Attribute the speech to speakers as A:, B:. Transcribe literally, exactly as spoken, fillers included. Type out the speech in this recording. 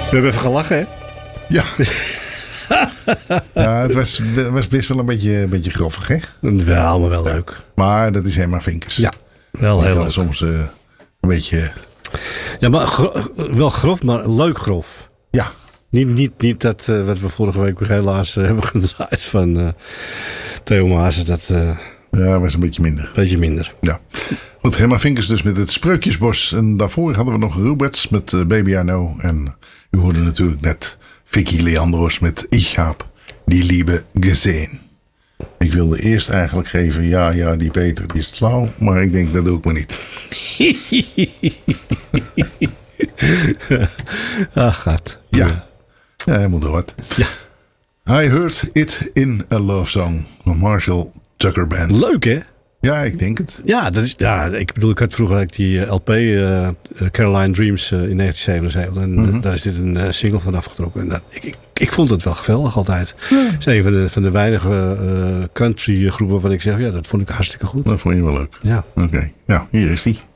A: hebben even gelachen, hè?
B: Ja. Ja, het was, was best wel een beetje, een beetje groffig, hè?
A: Wel, maar wel leuk.
B: Maar dat is helemaal Vinkers.
A: Ja, wel heel leuk.
B: Soms uh, een beetje...
A: Ja, maar gro- wel grof, maar leuk grof.
B: Ja.
A: Niet, niet, niet dat uh, wat we vorige week helaas uh, hebben gedraaid van uh, Theo Maassen. Dat uh,
B: ja, was een beetje minder.
A: Een beetje minder.
B: Ja. Goed, Herma Vinkers dus met het Spreukjesbos. En daarvoor hadden we nog Roberts met uh, Baby I Know. En u hoorde natuurlijk net Vicky Leandros met Ich hab die Liebe gesehen. Ik wilde eerst eigenlijk geven, ja, ja, die Peter die is flauw. Maar ik denk, dat doe ik maar niet.
A: Ach, gaat.
B: Ja. Ja, hij moet er wat.
A: Ja.
B: I Heard It in a Love Song van Marshall Tucker Band.
A: Leuk, hè?
B: Ja, ik denk het.
A: Ja, dat is, ja, ik bedoel, ik had vroeger had ik die L P uh, Caroline Dreams uh, in negentien zevenenzeventig. En mm-hmm. daar is dit een uh, single van afgetrokken. En dat, ik, ik, ik vond het wel geweldig altijd. Ja. Het is een van de, van de weinige uh, country groepen waarvan ik zeg, ja, dat vond ik hartstikke goed.
B: Dat vond je wel leuk.
A: Ja.
B: Oké, okay. Nou, hier is die.